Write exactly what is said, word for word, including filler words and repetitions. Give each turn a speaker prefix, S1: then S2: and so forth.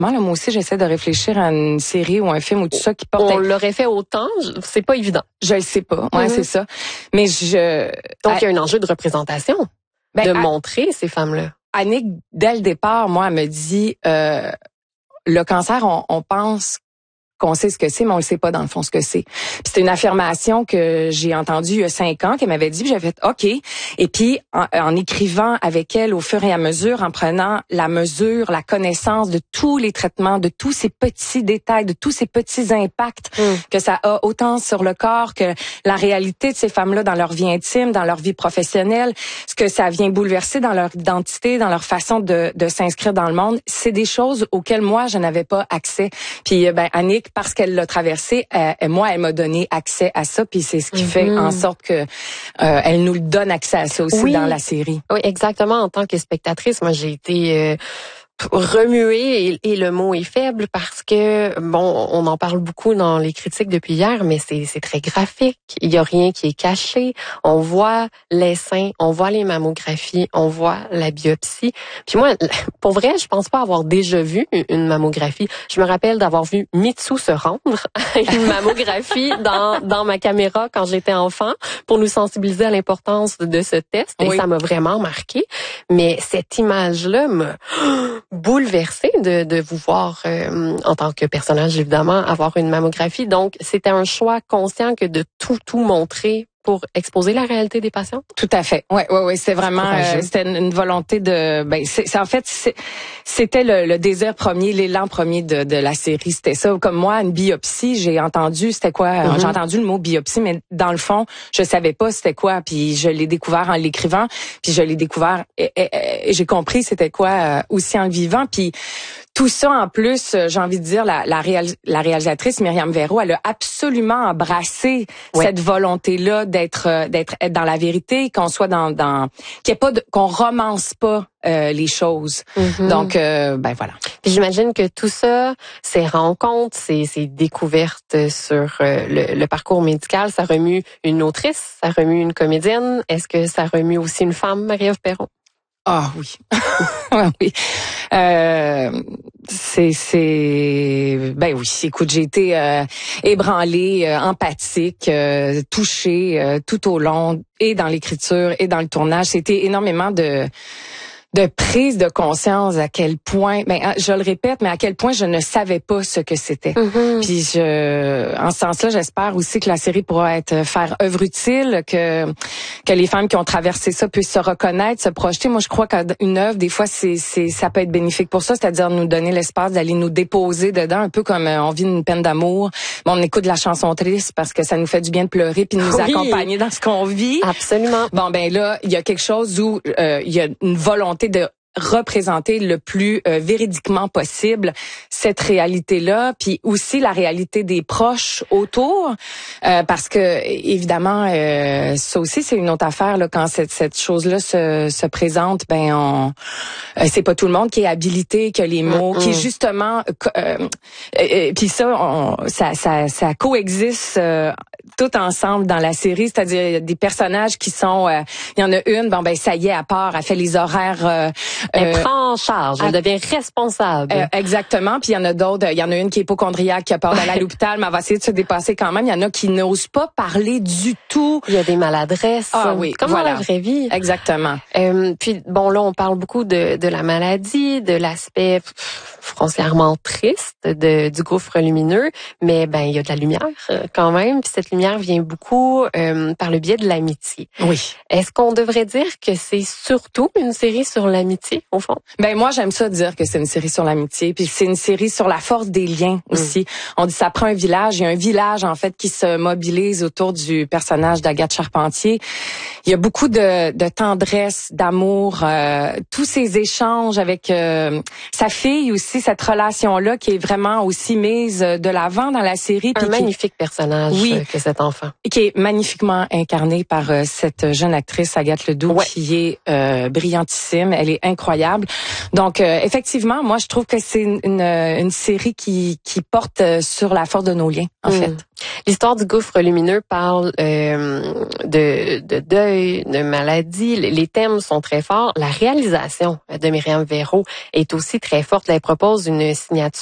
S1: Là, moi aussi, j'essaie de réfléchir à une série ou un film ou tout ça qui porte...
S2: On l'aurait fait autant, c'est pas évident.
S1: Je le sais pas, ouais, mm-hmm. c'est ça. Mais je...
S2: Donc, il y a un enjeu de représentation, ben, de
S1: à...
S2: montrer ces femmes-là.
S1: Annick, dès le départ, moi, elle me dit, euh, le cancer, on, on pense qu'on sait ce que c'est, mais on le sait pas dans le fond ce que c'est. C'était une affirmation que j'ai entendue il y a cinq ans, qu'elle m'avait dit, puis j'avais fait OK. Et puis en, en écrivant avec elle au fur et à mesure, en prenant la mesure, la connaissance de tous les traitements, de tous ces petits détails, de tous ces petits impacts mm. que ça a autant sur le corps que la réalité de ces femmes-là dans leur vie intime, dans leur vie professionnelle, ce que ça vient bouleverser dans leur identité, dans leur façon de, de s'inscrire dans le monde, c'est des choses auxquelles moi je n'avais pas accès. Puis ben Annick, parce qu'elle l'a traversé, euh, moi, elle m'a donné accès à ça, puis c'est ce qui mm-hmm. fait en sorte que euh, elle nous donne accès à ça aussi oui. dans la série.
S2: Oui, exactement. En tant que spectatrice, moi, j'ai été euh, remuée et, et le mot est faible parce que bon, on en parle beaucoup dans les critiques depuis hier, mais c'est c'est très graphique. Il y a rien qui est caché. On voit les seins, on voit les mammographies, on voit la biopsie. Puis moi, pour vrai, je pense pas avoir déjà vu une mammographie. Je me rappelle d'avoir vu Mitsou se rendre à une mammographie dans dans ma caméra quand j'étais enfant pour nous sensibiliser à l'importance de ce test et oui. ça m'a vraiment marqué. Mais cette image-là m'a bouleversée de de vous voir euh, en tant que personnage évidemment avoir une mammographie. Donc c'était un choix conscient que de tout tout montrer pour exposer la réalité des patients.
S1: Tout à fait. Ouais, ouais, ouais. C'est vraiment, euh, c'était une, une volonté de, ben, c'est, c'est en fait, c'est, c'était le, le désir premier, l'élan premier de, de la série. C'était ça. Comme moi, une biopsie, j'ai entendu, c'était quoi mm-hmm. J'ai entendu le mot biopsie, mais dans le fond, je savais pas c'était quoi. Puis je l'ai découvert en l'écrivant. Puis je l'ai découvert et, et, et j'ai compris c'était quoi euh, aussi en le vivant. Puis tout ça, en plus, j'ai envie de dire, la, la, réal, la réalisatrice Myriam Verreault, elle a absolument embrassé oui. cette volonté-là d'être, d'être être dans la vérité, qu'on soit dans, dans qu'il y ait pas de, qu'on romance pas euh, les choses. Mm-hmm. Donc, euh, ben voilà.
S2: Puis j'imagine que tout ça, ces rencontres, ces, ces découvertes sur euh, le, le parcours médical, ça remue une autrice, ça remue une comédienne. Est-ce que ça remue aussi une femme, Marie-Ève Perron?
S1: Ah oui, oui. Euh, c'est, c'est, ben oui. Écoute, j'ai été euh, ébranlée, euh, empathique, euh, touchée euh, tout au long, et dans l'écriture et dans le tournage. C'était énormément de de prise de conscience à quel point, ben je le répète, mais à quel point je ne savais pas ce que c'était. Mm-hmm. Puis je, en ce sens-là, j'espère aussi que la série pourra être faire œuvre utile, que que les femmes qui ont traversé ça puissent se reconnaître, se projeter. Moi, je crois qu'une œuvre, des fois, c'est c'est ça peut être bénéfique pour ça, c'est-à-dire nous donner l'espace d'aller nous déposer dedans, un peu comme on vit une peine d'amour. Bon, on écoute de la chanson triste parce que ça nous fait du bien de pleurer puis de nous oui. accompagner dans ce qu'on vit.
S2: Absolument.
S1: Bon, ben là, il y a quelque chose où euh, il y a une volonté de représenter le plus euh, véridiquement possible cette réalité-là, puis aussi la réalité des proches autour, euh, parce que évidemment, euh, ça aussi c'est une autre affaire là, quand cette cette chose-là se se présente, ben on, euh, c'est pas tout le monde qui est habilité, qui a les mots, mm-hmm. qui est justement, euh, euh, puis ça, on, ça ça ça coexiste euh, tout ensemble dans la série, c'est-à-dire il y a des personnages qui sont, euh, il y en a une, bon ben ça y est, à part, elle fait les horaires. Euh,
S2: Elle euh, prend en charge, elle à, devient responsable.
S1: Euh, exactement. Puis il y en a d'autres. Il y en a une qui est hypocondriaque, qui a peur d'aller à l'hôpital, mais elle va essayer de se dépasser quand même. Il y en a qui n'osent pas parler du tout.
S2: Il y a des maladresses.
S1: Ah oui,
S2: comme
S1: voilà.
S2: dans la vraie vie.
S1: Exactement.
S2: Euh, puis bon, là, on parle beaucoup de, de la maladie, de l'aspect foncièrement triste de, du gouffre lumineux, mais ben il y a de la lumière quand même. Puis cette lumière vient beaucoup euh, par le biais de l'amitié.
S1: Oui.
S2: Est-ce qu'on devrait dire que c'est surtout une série sur l'amitié, au fond?
S1: Ben moi, j'aime ça dire que c'est une série sur l'amitié, puis c'est une série sur la force des liens aussi. Mm. On dit ça prend un village. Il y a un village en fait qui se mobilise autour du personnage d'Agathe Charpentier. Il y a beaucoup de, de tendresse, d'amour, euh, tous ces échanges avec euh, sa fille aussi, cette relation-là qui est vraiment aussi mise de l'avant dans la série.
S2: Un magnifique
S1: qui,
S2: personnage
S1: oui,
S2: que cet enfant.
S1: Qui est magnifiquement incarné par euh, cette jeune actrice Agathe Ledoux, ouais. qui est euh, brillantissime. Elle est incroyable. incroyable. Donc, euh, effectivement, moi, je trouve que c'est une, une, une série qui, qui porte sur la force de nos liens, en mmh. fait.
S2: L'histoire du gouffre lumineux parle euh, de, de deuil, de maladie. Les thèmes sont très forts. La réalisation de Myriam Verreault est aussi très forte. Elle propose une signature